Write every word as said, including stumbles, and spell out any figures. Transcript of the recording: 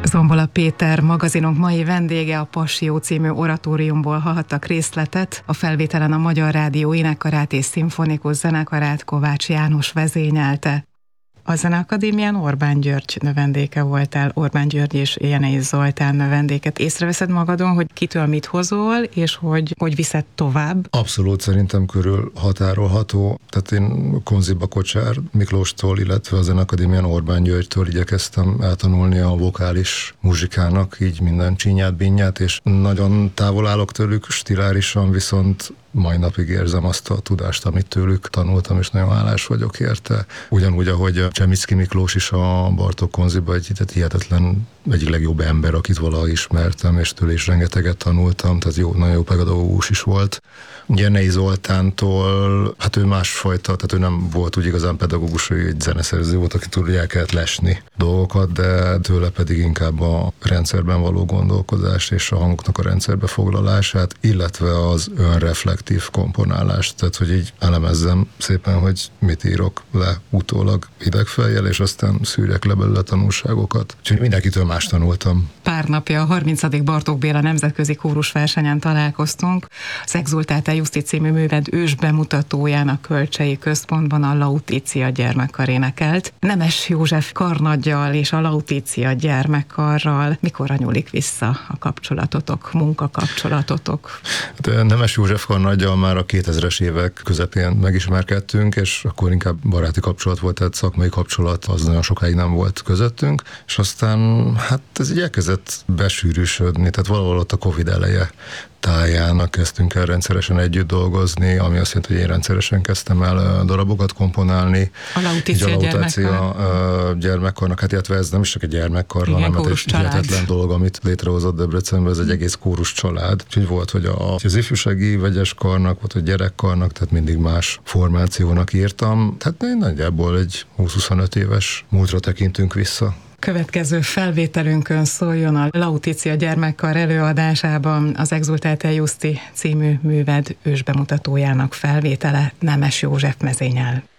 Zombola Péter magazinunk mai vendége, a Passió című oratóriumból hallhattak részletet. A felvételen a Magyar Rádió énekkarát és szimfonikus zenekarát Kovács János vezényelte. A Zeneakadémián Orbán György növendéke voltál, Orbán György és Jenei Zoltán növendéket. Észreveszed magadon, hogy kitől mit hozol, és hogy hogy viszed tovább? Abszolút szerintem körül határolható. Tehát én Konziba Kocsár Miklóstól, illetve a Zeneakadémián Orbán Györgytől igyekeztem eltanulni a vokális muzsikának, így minden csinyát, binnyát, és nagyon távol állok tőlük stilárisan, viszont mai napig érzem azt a tudást, amit tőlük tanultam, és nagyon hálás vagyok érte. Ugyanúgy, ahogy Csemicki Miklós is a Bartók Konziba egy hihetetlen, egyik legjobb ember, akit valaha ismertem, és tőle is rengeteget tanultam, tehát jó, nagyon jó pedagógus is volt. Jenei Zoltántól, hát ő másfajta, tehát ő nem volt úgy igazán pedagógus, ő egy zeneszerző volt, aki tudja, el kellett lesni dolgokat, de tőle pedig inkább a rendszerben való gondolkodás és a hangoknak a rendszerbe foglalását, illetve az önreflektív komponálást, tehát hogy így elemezzem szépen, hogy mit írok le utólag idegfejjel, és aztán szűrjek le belőle tanulságokat. Úgyhogy mindenkitől más tanultam. Pár napja a harmincadik Bartók Béla nemzetközi kórusversenyen találkoztunk. Az Exultáte Justi című műved ős bemutatójának Kölcsei Központban a Lauticia gyermekkar énekelt. Nemes József karnaggyal és a Lauticia gyermekkarral mikorra nyúlik vissza a kapcsolatotok, munkakapcsolatotok? De Nemes József karnaggyal már a kétezres évek közepén megismerkedtünk, és akkor inkább baráti kapcsolat volt, tehát szakmai kapcsolat az nagyon sokáig nem volt közöttünk, és aztán hát ez így elkezdett besűrűsödni, tehát valahol ott a Covid eleje táján kezdtünk el rendszeresen együtt dolgozni, ami azt jelenti, hogy én rendszeresen kezdtem el darabokat komponálni. A Lauticia gyermekkar. gyermekkarnak, hát illetve ez nem is csak egy gyermekkar, hanem egy hihetetlen dolog, amit létrehozott Debrecenben, ez egy egész kórus család. Úgyhogy volt, hogy a, az ifjúsági vegyes karnak, volt, hogy gyerekkarnak, tehát mindig más formációnak írtam. Tehát nagyjából egy húsz-huszonöt éves múltra tekintünk vissza. Következő felvételünkön szóljon a Lauticia gyermekkar előadásában az Exultáte Justi című műved ősbemutatójának felvétele Nemes József mezénnyel.